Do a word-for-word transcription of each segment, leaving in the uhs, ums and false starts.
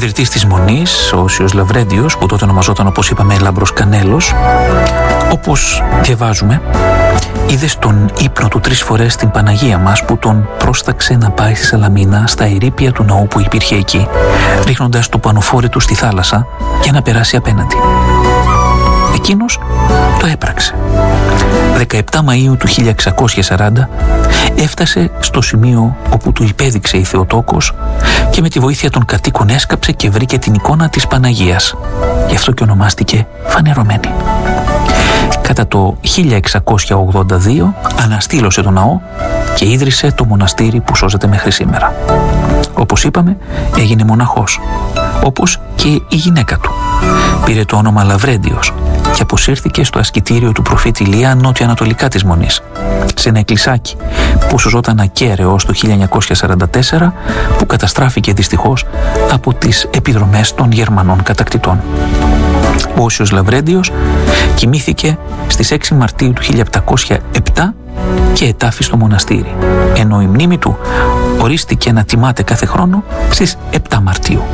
ιδρυτής της Μονής, ο Όσιος Λαβρέντιος, που τότε ονομαζόταν, όπως είπαμε, Λάμπρος Κανέλος, όπως διαβάζουμε, είδε στον ύπνο του τρεις φορές την Παναγία μας, που τον πρόσταξε να πάει στη Σαλαμίνα, στα ερείπια του ναού που υπήρχε εκεί, ρίχνοντας το πανοφόρι του στη θάλασσα για να περάσει απέναντι. Εκείνος το έπραξε. δεκαεπτά Μαΐου του χίλια εξακόσια σαράντα έφτασε στο σημείο όπου του υπέδειξε η Θεοτόκος και με τη βοήθεια των κατοίκων έσκαψε και βρήκε την εικόνα της Παναγίας. Γι' αυτό και ονομάστηκε Φανερωμένη. Κατά το χίλια εξακόσια ογδόντα δύο αναστήλωσε τον ναό και ίδρυσε το μοναστήρι που σώζεται μέχρι σήμερα. Όπως είπαμε, έγινε μοναχός, όπως και η γυναίκα του. Πήρε το όνομα Λαβρέντιος και αποσύρθηκε στο ασκητήριο του προφήτη Ηλία νότια-ανατολικά της Μονής, σε ένα εκκλησάκι που σωζόταν ακέραιος το χίλια εννιακόσια σαράντα τέσσερα, που καταστράφηκε δυστυχώς από τις επιδρομές των Γερμανών κατακτητών. Ο Όσιος Λαβρέντιος κοιμήθηκε στις έξι Μαρτίου του χίλια επτακόσια επτά και ετάφη στο μοναστήρι, ενώ η μνήμη του ορίστηκε να τιμάται κάθε χρόνο στις επτά Μαρτίου.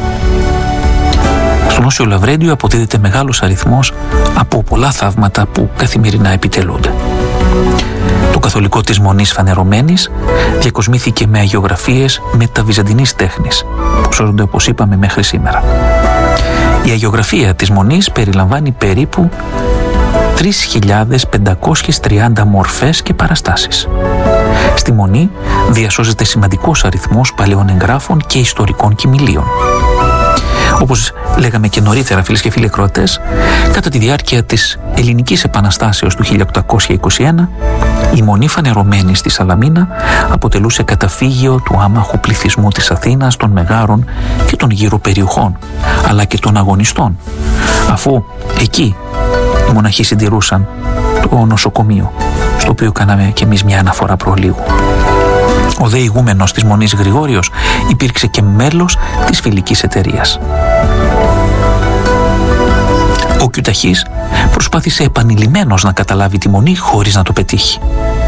Στον Όσιο Λαβρέντιο αποδίδεται μεγάλος αριθμός από πολλά θαύματα που καθημερινά επιτελούνται. Το καθολικό της Μονής Φανερωμένης διακοσμήθηκε με αγιογραφίες μεταβυζαντινής τέχνης, που σώζονται, όπως είπαμε, μέχρι σήμερα. Η αγιογραφία της Μονής περιλαμβάνει περίπου τρεις χιλιάδες πεντακόσιες τριάντα μορφές και παραστάσεις. Στη Μονή διασώζεται σημαντικός αριθμός παλαιών εγγράφων και ιστορικών κειμηλίων. Όπως λέγαμε και νωρίτερα, φίλες και φίλοι ακροατές, κατά τη διάρκεια της Ελληνικής Επαναστάσεως του χίλια οκτακόσια είκοσι ένα, η Μονή Φανερωμένη στη Σαλαμίνα αποτελούσε καταφύγιο του άμαχου πληθυσμού της Αθήνας, των Μεγάρων και των γύρω περιοχών, αλλά και των αγωνιστών, αφού εκεί οι μοναχοί συντηρούσαν το νοσοκομείο, στο οποίο κάναμε και εμείς μια αναφορά προλίγου. Ο δε ηγούμενος της Μονής Γρηγόριος υπήρξε και μέλος της φιλικής εταιρείας. Ο Κιουταχής προσπάθησε επανειλημμένος να καταλάβει τη Μονή χωρίς να το πετύχει.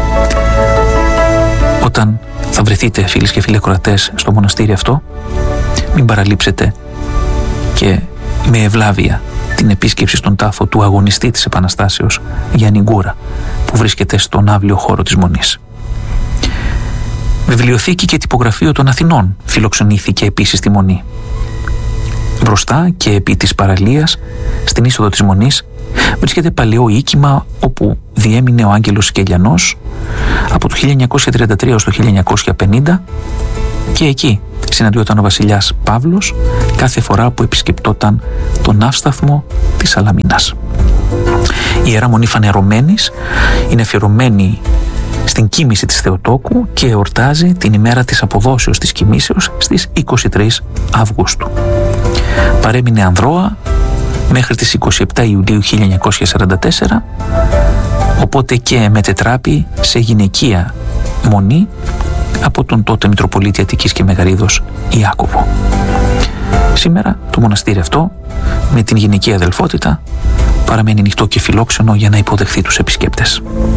Όταν θα βρεθείτε, φίλες και φίλοι ακροατές, στο μοναστήρι αυτό, μην παραλείψετε και με ευλάβεια την επίσκεψη στον τάφο του αγωνιστή της Επαναστάσεως, Γιάννη Γκούρα, που βρίσκεται στον αύλιο χώρο της Μονής. Βιβλιοθήκη και τυπογραφείο των Αθηνών φιλοξενήθηκε επίσης στη Μονή. Μπροστά και επί της παραλίας, στην είσοδο της Μονής, βρίσκεται παλαιό οίκημα όπου διέμεινε ο Άγγελος Σκελιανός από το χίλια εννιακόσια τριάντα τρία έως το χίλια εννιακόσια πενήντα, και εκεί συναντιόταν ο βασιλιάς Παύλος κάθε φορά που επισκεπτόταν τον ναύσταθμο της Σαλαμίνας. Η Ιερά Μονή Φανερωμένης είναι αφιερωμένη στην κοίμηση της Θεοτόκου και εορτάζει την ημέρα της αποδόσεως της κοιμήσεως στις είκοσι τρεις Αυγούστου. Παρέμεινε ανδρώα μέχρι τις είκοσι επτά Ιουλίου χίλια εννιακόσια σαράντα τέσσερα, οπότε και μετετράπη σε γυναικεία μονή από τον τότε Μητροπολίτη Αττικής και Μεγαρίδος Ιάκωβο. Σήμερα το μοναστήρι αυτό, με την γυναικεία αδελφότητα, παραμένει ανοιχτό και φιλόξενο για να υποδεχθεί τους επισκέπτες.